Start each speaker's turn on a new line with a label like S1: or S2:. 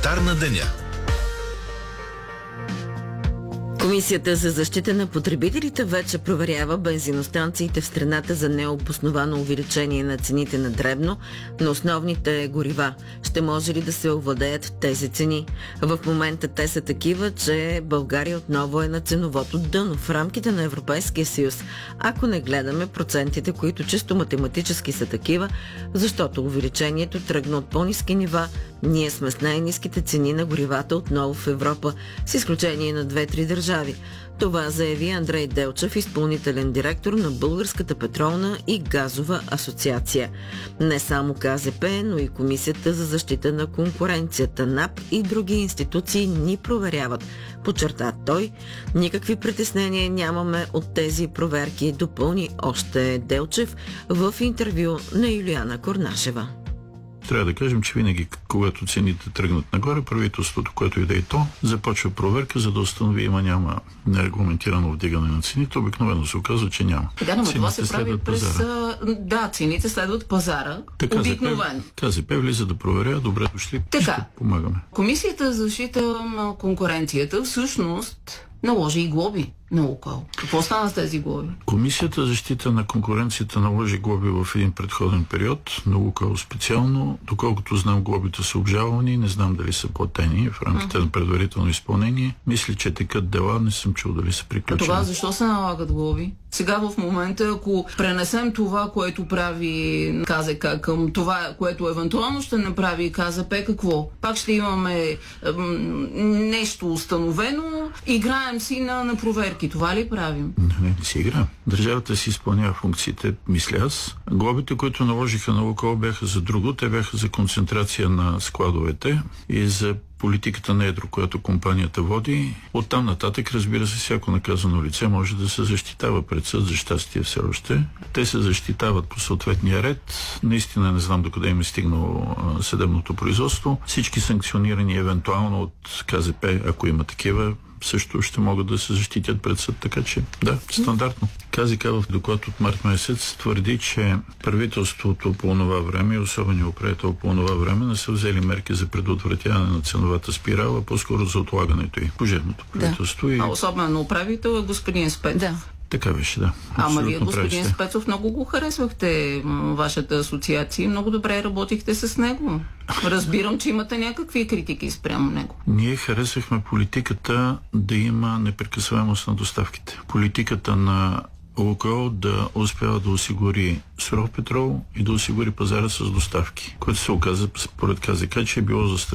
S1: Коментар на деня.
S2: Комисията за защита на потребителите вече проверява бензиностанциите в страната за необосновано увеличение на цените на дребно на основните горива. Ще може ли да се овладеят тези цени? В момента те са такива, че България отново е на ценовото дъно в рамките на Европейския съюз, ако не гледаме процентите, които чисто математически са такива, защото увеличението тръгна от по-ниски нива. Ние сме с най-ниските цени на горивата отново в Европа, с изключение на 2-3 държави. Това заяви Андрей Делчев, изпълнителен директор на Българската петролна и газова асоциация. Не само КЗП, но и Комисията за защита на конкуренцията, НАП и други институции ни проверяват. Подчерта той, никакви притеснения нямаме от тези проверки, допълни още Делчев в интервю на Юлиана Корнашева.
S3: Трябва да кажем, че винаги, когато цените тръгнат нагоре, правителството, което и да е то, започва проверка, за да установи има-няма нерегламентирано вдигане на цените. Обикновено се оказва, че няма.
S4: Да, но това се прави през... Да, цените следват пазара.
S3: Така,
S4: обикновено.
S3: КЗП влиза да проверя, добре дошли, ще помагаме.
S4: Комисията за защита на конкуренцията всъщност наложи и глоби на Лукойл. Какво стана с тези глоби?
S3: Комисията за защита на конкуренцията наложи глоби в един предходен период, на Лукойл специално. Доколкото знам, глобите са обжалвани, не знам дали са платени в рамките на предварително изпълнение. Мисля, че текат дела, не съм чул дали са приключени.
S4: А това защо се налагат глоби? Сега в момента, ако пренесем това, което прави КЗК към това, което евентуално ще направи КЗП, какво? Пак ще имаме нещо установено, играем си на проверки. Това ли правим?
S3: Не си играем. Държавата си изпълнява функциите, мисля аз. Глобите, които наложиха на Лукойл, бяха за друго. Те бяха за концентрация на складовете и за политиката на едро, която компанията води. Оттам нататък, разбира се, всяко наказано лице може да се защитава пред съд, за щастие все още. Те се защитават по съответния ред. Наистина не знам докъде им е стигнало съдебното производство. Всички санкционирани евентуално от КЗП, ако има такива, също ще могат да се защитят пред съд, така че да, стандартно. КЗК в доклад от март месец твърди, че правителството по това време и особено управител по това време не са взели мерки за предотвратяване на ценовата спирала, по-скоро за отлагането й. Служебното правителство.
S4: Да. А особено управител е господин Спецов. Да.
S3: Така беше, да.
S4: Ама вие, господин Спецов, много го харесвахте, вашата асоциация, много добре работихте с него. Разбирам, че имате някакви критики спрямо него.
S3: Ние харесахме политиката да има непрекъсваемост на доставките. Политиката на Лукойл да успява да осигури суров петрол и да осигури пазара с доставки, което се оказа според КЗК, че е било застрашено